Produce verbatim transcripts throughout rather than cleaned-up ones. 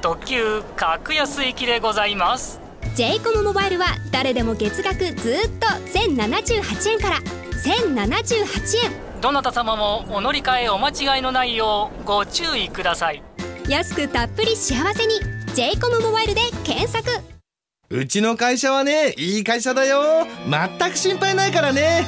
特急格安行きでございます。 ジェイコム モバイルは誰でも月額ずっとせんななじゅうはちえんからせんななじゅうはちえん。 どなた様もお乗り換えお間違いのないようご注意ください。 安くたっぷり幸せに ジェイコム モバイルで検索。 うちの会社はね、いい会社だよ。全く心配ないからね。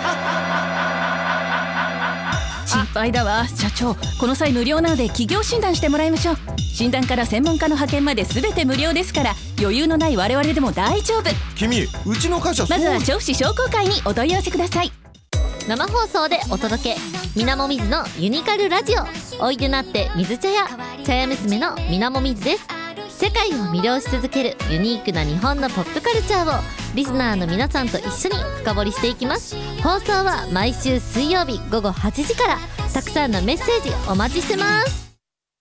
心配だわ社長。この際無料なので企業診断してもらいましょう。診断から専門家の派遣まで全て無料ですから、余裕のない我々でも大丈夫。 君、うちの会社そう。 まずは調布市商工会にお問い合わせください。 生放送でお届け、みなもみずのユニカルラジオ。おいでなって水茶屋、茶屋娘のみなもみずです。世界を魅了し続けるユニークな日本のポップカルチャーをリスナーの皆さんと一緒に深掘りしていきます。放送は毎週水曜日午後はちじから。たくさんのメッセージお待ちしてます。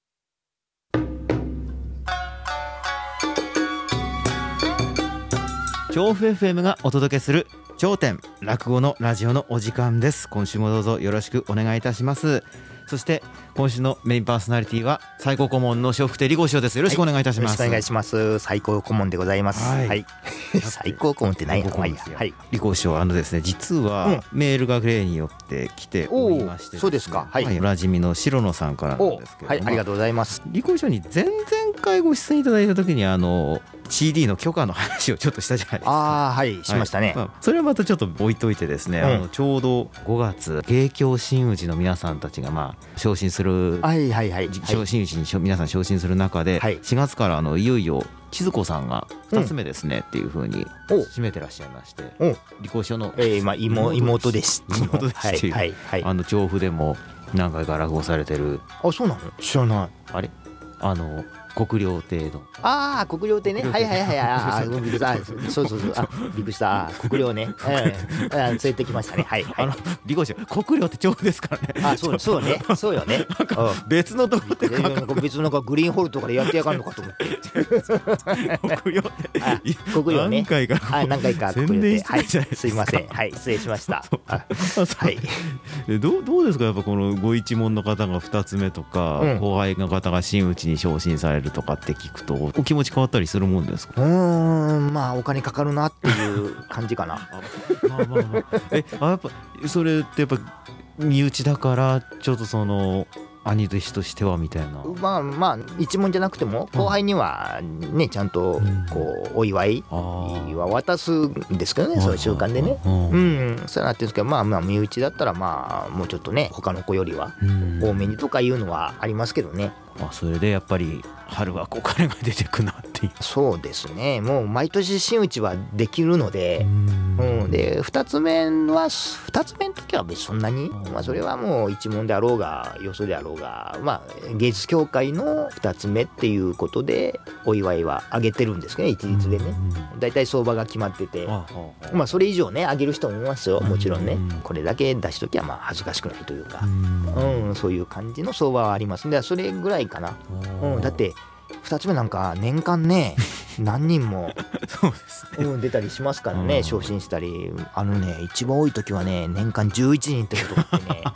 調布 エフエム がお届けする頂点落語のラジオのお時間です。今週もどうぞよろしくお願いいたします。そして今週のメインパーソナリティは最高顧問の笑福亭理光師匠です。よろしくお願いいたします。 はい、よろしくお願いします。最高顧問でございます。はい、はい、最高顧問って何や。はい、 理光師匠、あのですね、実はメールが例によって来ておりまして、ね、 そうですか。はい、 はい、おなじみの白野さんからなんですけども、 はい、ありがとうございます。 理光師匠に前々回ご出演いただいた時にあの シーディー の許可の話をちょっとしたじゃないですか。 ああ、はい、しましたね。はい、まあ、 それはまたちょっと置いといてですね、うん、あのちょうどごがつ芸協真打ちの皆さんたちがまあ昇進する、 はいはいはい、 真打ちに皆さん昇進する中で、はい、しがつからあのいよいよ千鶴子さんがふたつめですね、うん、っていう風に締めてらっしゃいまして、理光師匠の、 えーまあ、妹, 妹です妹ですっていう、はいはいはい、あの調布でも何回か落語されてる。 あ、そうなの？知らない。 あれ、あの国領亭の、 ああ、国領亭ね。はいはいはい、ああ、びっくりした。そうそうそう、あ、びっくりした。国領ね、うん、連れてきましたね。はい、はい、 あの理光師匠、国領って調布ですからね。 あ、そうそうね、そうよね。 なんか別のとこで感覚、別のなんかグリーンホールとかでやってやがるのかと思って。 国領って、 国領ね。 何回か、 あ、何回か国領亭。はい、 すいません。はい、失礼しました。はい。 どうどうですか、やっぱこのご一門の方がふたつめとか、うん、後輩の方が真打ちに昇進されるとかって聞くとお気持ち変わったりするもんですか？ うーん、まあお金かかるなっていう感じかな。 まあまあまあ、え、あ、やっぱそれってやっぱ身内だからちょっとその兄弟子としてはみたいな。 まあまあ一門じゃなくても後輩にはね、ちゃんとこうお祝いは渡すんですけどね、そういう習慣でね。うん、そうなってるんですけど、まあまあ身内だったらまあもうちょっとね、他の子よりは多めにとかいうのはありますけどね。 まあ、それでやっぱり春はお金が出てくなっていう。 そうですね、もう毎年真打ちはできるので、うん、でふたつめはふたつめの時は別にそんなに、まあ、それはもう一門であろうがよそであろうが、まあ、芸術協会のふたつめっていうことでお祝いはあげてるんですけどね、一律でね。だいたい相場が決まってて、まあそれ以上ねあげる人もいますよ、もちろんね。これだけ出しときはまあ恥ずかしくないというか、うん、そういう感じの相場はありますんで、それぐらいかな。うん、だってふたつめなんか年間ね何人もそうですね、 うん、出たりしますからね、昇進したり。あのね、一番多い時はね年間じゅういちにんってことがあってね